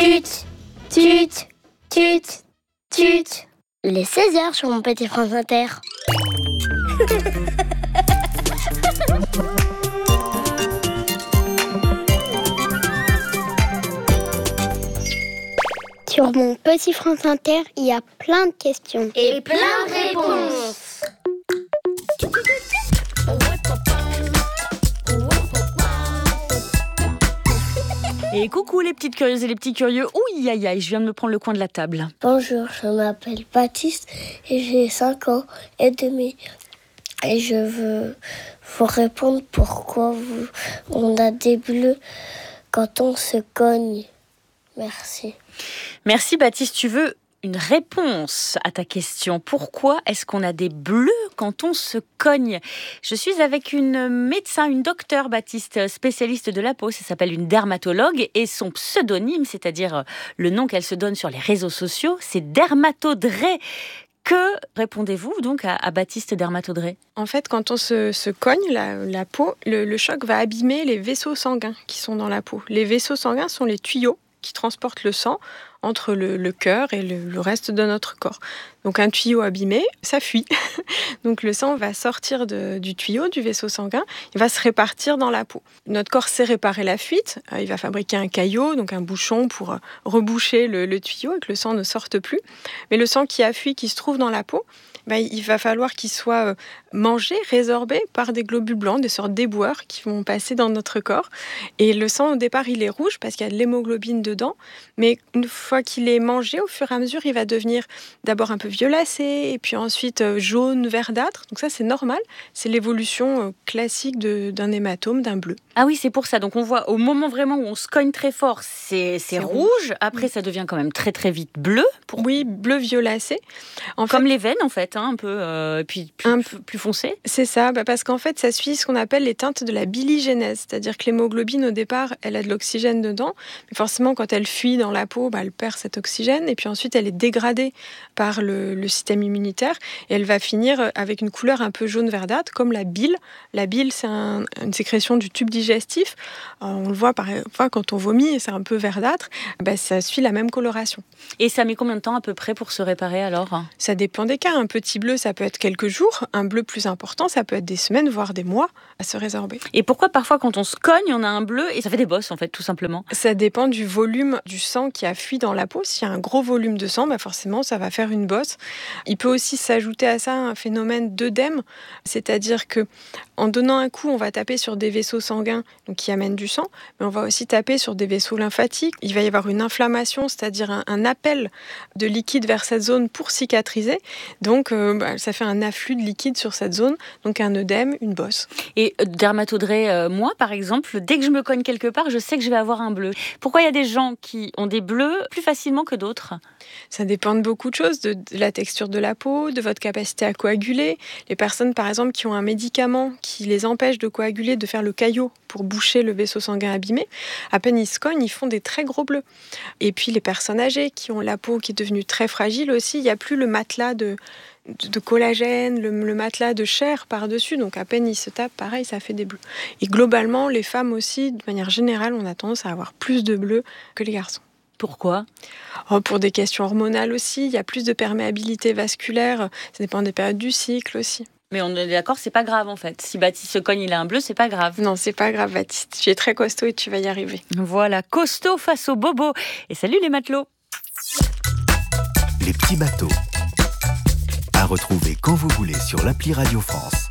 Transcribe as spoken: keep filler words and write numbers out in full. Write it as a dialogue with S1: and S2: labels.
S1: Tut, tut, tut, tut. Il est seize heures sur mon petit France Inter. Sur mon petit France Inter, il y a plein de questions.
S2: Et plein de réponses.
S3: Et coucou les petites curieuses et les petits curieux. Ouh, aïe aïe, je viens de me prendre le coin de la table.
S1: Bonjour, je m'appelle Baptiste et j'ai cinq ans et demi. Et je veux vous répondre pourquoi vous, on a des bleus quand on se cogne. Merci.
S3: Merci Baptiste, tu veux une réponse à ta question. Pourquoi est-ce qu'on a des bleus quand on se cogne ? Je suis avec une médecin, une docteure Baptiste, spécialiste de la peau. Ça s'appelle une dermatologue et son pseudonyme, c'est-à-dire le nom qu'elle se donne sur les réseaux sociaux, c'est Dermatodré. Que répondez-vous donc à, à Baptiste Dermatodré ?
S4: En fait, quand on se, se cogne la, la peau, le, le choc va abîmer les vaisseaux sanguins qui sont dans la peau. Les vaisseaux sanguins sont les tuyaux qui transportent le sang entre le, le cœur et le, le reste de notre corps. Donc un tuyau abîmé, ça fuit. Donc le sang va sortir de, du tuyau, du vaisseau sanguin, il va se répartir dans la peau. Notre corps sait réparer la fuite, il va fabriquer un caillot, donc un bouchon pour reboucher le, le tuyau et que le sang ne sorte plus. Mais le sang qui a fui, qui se trouve dans la peau, ben, il va falloir qu'il soit mangé, résorbé par des globules blancs, des sortes d'éboueurs qui vont passer dans notre corps. Et le sang, au départ, il est rouge parce qu'il y a de l'hémoglobine dedans. Mais une fois qu'il est mangé, au fur et à mesure, il va devenir d'abord un peu violacé et puis ensuite jaune, verdâtre. Donc ça, c'est normal. C'est l'évolution classique de, d'un hématome, d'un bleu.
S3: Ah oui, c'est pour ça. Donc on voit au moment vraiment où on se cogne très fort, c'est, c'est, c'est rouge. rouge. Après, ça devient quand même très très vite bleu.
S4: Pour... Oui, bleu violacé.
S3: En Comme fait... les veines, en fait. Hein, un peu, euh, puis plus, un peu plus foncé.
S4: C'est ça, bah parce qu'en fait, ça suit ce qu'on appelle les teintes de la biligénèse, c'est-à-dire que l'hémoglobine, au départ, elle a de l'oxygène dedans, mais forcément, quand elle fuit dans la peau, bah, elle perd cet oxygène, et puis ensuite, elle est dégradée par le, le système immunitaire, et elle va finir avec une couleur un peu jaune verdâtre, comme la bile. La bile, c'est un, une sécrétion du tube digestif. Alors, on le voit parfois quand on vomit, c'est un peu verdâtre, bah, ça suit la même coloration.
S3: Et ça met combien de temps à peu près pour se réparer alors ?
S4: Ça dépend des cas. Un petit bleu, ça peut être quelques jours. Un bleu plus important, ça peut être des semaines, voire des mois à se résorber.
S3: Et pourquoi parfois quand on se cogne, on a un bleu et ça fait des bosses en fait, tout simplement ?
S4: Ça dépend du volume du sang qui a fui dans la peau. S'il y a un gros volume de sang, bah forcément, ça va faire une bosse. Il peut aussi s'ajouter à ça un phénomène d'œdème, c'est-à-dire que en donnant un coup, on va taper sur des vaisseaux sanguins donc qui amènent du sang, mais on va aussi taper sur des vaisseaux lymphatiques. Il va y avoir une inflammation, c'est-à-dire un, un appel de liquide vers cette zone pour cicatriser. Donc, euh, bah, ça fait un afflux de liquide sur cette zone, donc un œdème, une bosse.
S3: Et euh, Dermatodré, euh, moi, par exemple, dès que je me cogne quelque part, je sais que je vais avoir un bleu. Pourquoi il y a des gens qui ont des bleus plus facilement que d'autres ?
S4: Ça dépend de beaucoup de choses, de, de la texture de la peau, de votre capacité à coaguler. Les personnes, par exemple, qui ont un médicament qui les empêche de coaguler, de faire le caillot pour boucher le vaisseau sanguin abîmé, à peine ils se cognent, ils font des très gros bleus. Et puis les personnes âgées qui ont la peau qui est devenue très fragile aussi, il n'y a plus le matelas de, de, de collagène, le, le matelas de chair par-dessus, donc à peine ils se tapent, pareil, ça fait des bleus. Et globalement, les femmes aussi, de manière générale, on a tendance à avoir plus de bleus que les garçons.
S3: Pourquoi ?
S4: Oh, pour des questions hormonales aussi, il y a plus de perméabilité vasculaire, ça dépend des périodes du cycle aussi.
S3: Mais on est d'accord, c'est pas grave en fait. Si Baptiste se cogne, il a un bleu, c'est pas grave.
S4: Non, c'est pas grave, Baptiste. Tu es très costaud et tu vas y arriver.
S3: Voilà, costaud face au bobo. Et salut les matelots.
S5: Les petits bateaux. À retrouver quand vous voulez sur l'appli Radio France.